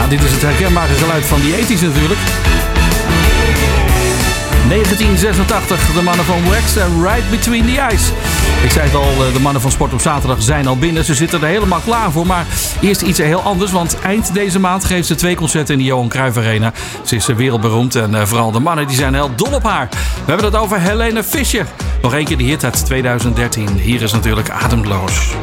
dit is het herkenbare geluid van die 80's natuurlijk. 1986, de mannen van Wax en Right Between the Eyes. Ik zei het al, de mannen van Sport op Zaterdag zijn al binnen. Ze zitten er helemaal klaar voor. Maar eerst iets heel anders, want eind deze maand geeft ze 2 concerten in de Johan Cruijff Arena. Ze is wereldberoemd en vooral de mannen die zijn heel dol op haar. We hebben het over Helene Fischer. Nog één keer de hit uit 2013. Hier is natuurlijk Ademloos.